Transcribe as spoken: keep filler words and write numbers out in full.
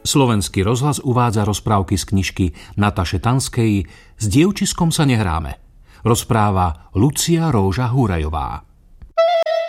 Slovenský rozhlas uvádza rozprávky z knižky Nataše Tanskej S dievčiskom sa nehráme. Rozpráva Lucia Róža Húrajová.